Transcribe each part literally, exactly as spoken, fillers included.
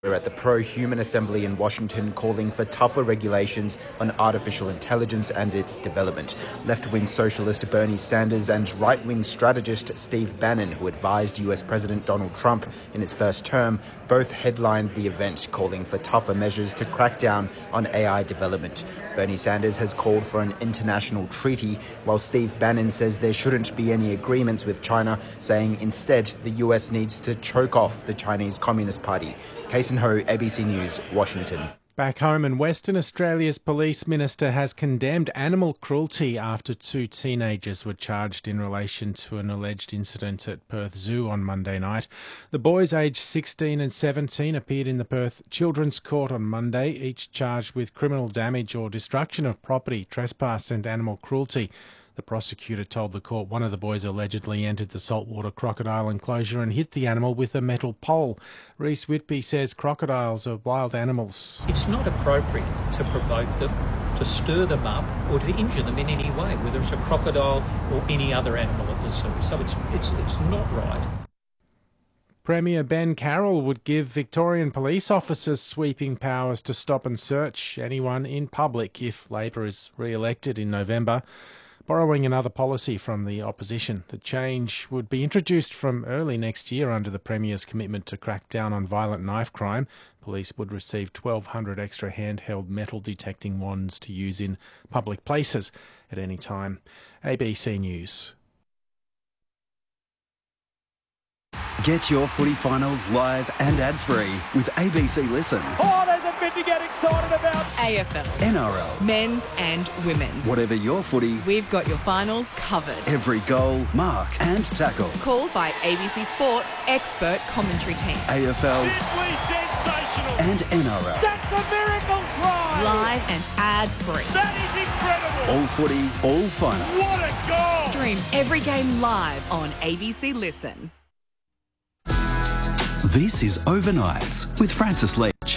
We're at the Pro-Human Assembly in Washington calling for tougher regulations on artificial intelligence and its development. Left-wing socialist Bernie Sanders and right-wing strategist Steve Bannon, who advised U S President Donald Trump in his first term, both headlined the event, calling for tougher measures to crack down on A I development. Bernie Sanders has called for an international treaty, while Steve Bannon says there shouldn't be any agreements with China, saying instead the U S needs to choke off the Chinese Communist Party. Kason Ho, A B C News, Washington. Back home in Western Australia's police minister has condemned animal cruelty after two teenagers were charged in relation to an alleged incident at Perth Zoo on Monday night. The boys, aged sixteen and seventeen, appeared in the Perth Children's Court on Monday, each charged with criminal damage or destruction of property, trespass and animal cruelty. The prosecutor told the court one of the boys allegedly entered the saltwater crocodile enclosure and hit the animal with a metal pole. Reese Whitby says crocodiles are wild animals. It's not appropriate to provoke them, to stir them up or to injure them in any way, whether it's a crocodile or any other animal at the zoo. So it's, it's, it's not right. Premier Ben Carroll would give Victorian police officers sweeping powers to stop and search anyone in public if Labor is re-elected in November. Borrowing another policy from the opposition, the change would be introduced from early next year under the Premier's commitment to crack down on violent knife crime. Police would receive twelve hundred extra handheld metal detecting wands to use in public places at any time. A B C News. Get your footy finals live and ad-free with A B C Listen. Oh, there's a bit to get excited about. A F L, N R L, men's and women's. Whatever your footy, We've got your finals covered. every goal, mark and tackle. Called by A B C Sports expert commentary team. A F L Simply sensational. and N R L. That's a miracle try. Live and ad-free. That is incredible. All footy, all finals. What a goal. Stream every game live on A B C Listen. This is Overnights with Francis Leach.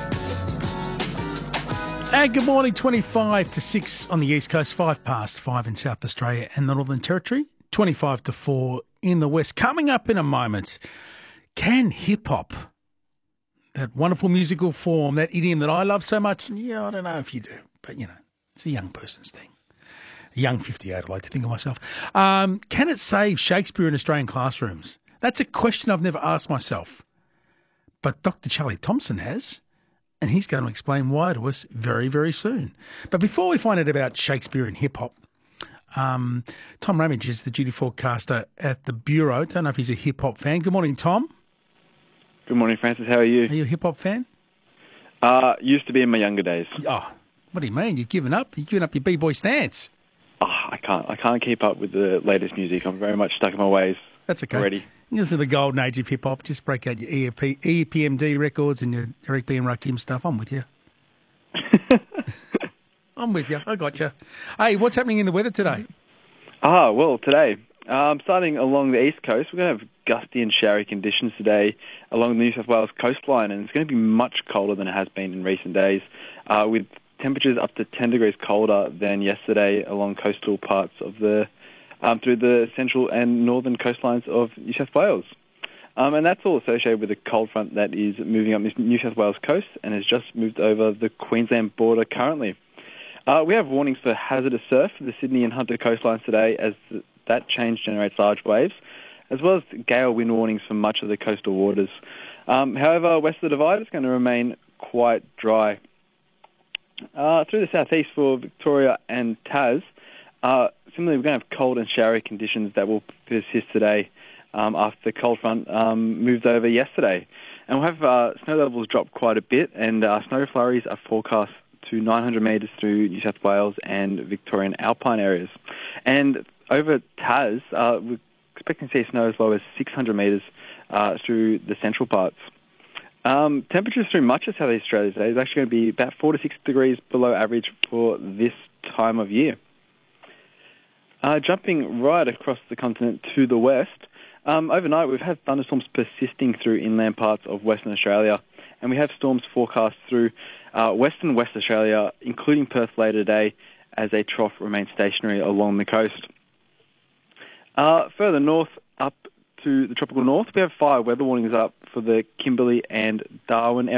And good morning, twenty-five to six on the East Coast, five past five in South Australia and the Northern Territory, twenty-five to four in the West. Coming up in a moment, can hip-hop, that wonderful musical form, that idiom that I love so much, yeah, I don't know if you do, but, you know, it's a young person's thing. A young fifty-eight, I like to think of myself. Um, can it save Shakespeare in Australian classrooms? That's a question I've never asked myself. But Doctor Charlie Thompson has, and he's going to explain why to us very, very soon. But before we find out about Shakespeare and hip-hop, um, Tom Ramage is the duty forecaster at the Bureau. Don't know if he's a hip-hop fan. Good morning, Tom. Good morning, Francis. How are you? Are you a hip-hop fan? Uh, used to be in my younger days. Oh, what do you mean? You've given up? You've given up your B-boy stance? Oh, I can't. I can't keep up with the latest music. I'm very much stuck in my ways. That's okay. Already. This is the golden age of hip-hop. Just break out your E P, E P M D records and your Eric B. and Rakim stuff. I'm with you. I'm with you. I got you. Hey, what's happening in the weather today? Ah, well, today, um, starting along the east coast, we're going to have gusty and showery conditions today along the New South Wales coastline, and it's going to be much colder than it has been in recent days, uh, with temperatures up to ten degrees colder than yesterday along coastal parts of the Um, through the central and northern coastlines of New South Wales. Um, and that's all associated with a cold front that is moving up New South Wales coast and has just moved over the Queensland border currently. Uh, we have warnings for hazardous surf for the Sydney and Hunter coastlines today as th- that change generates large waves, as well as gale wind warnings for much of the coastal waters. Um, however, west of the Divide is going to remain quite dry. Uh, through the southeast for Victoria and Tas, Uh, similarly, we're going to have cold and showery conditions that will persist today um, after the cold front um, moved over yesterday. And we'll have uh, snow levels drop quite a bit, and uh, snow flurries are forecast to nine hundred metres through New South Wales and Victorian alpine areas. And over Tas, uh, we're expecting to see snow as low as six hundred metres uh, through the central parts. Um, temperatures through much of South Australia today is actually going to be about four to six degrees below average for this time of year. Uh, jumping right across the continent to the west, um, overnight we've had thunderstorms persisting through inland parts of Western Australia, and we have storms forecast through uh, western West Australia, including Perth later today, as a trough remains stationary along the coast. Uh, further north, up to the tropical north, we have fire weather warnings up for the Kimberley and Darwin area.